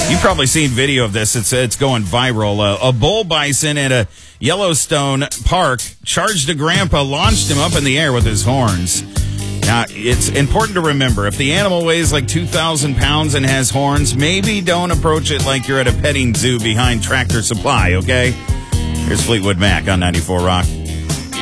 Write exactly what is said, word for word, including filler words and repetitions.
You've probably seen video of this. It's it's going viral. Uh, a bull bison at a Yellowstone park charged a grandpa, launched him up in the air with his horns. Now, it's important to remember, if the animal weighs like two thousand pounds and has horns, maybe don't approach it like you're at a petting zoo behind Tractor Supply, okay? Here's Fleetwood Mac on ninety-four Rock.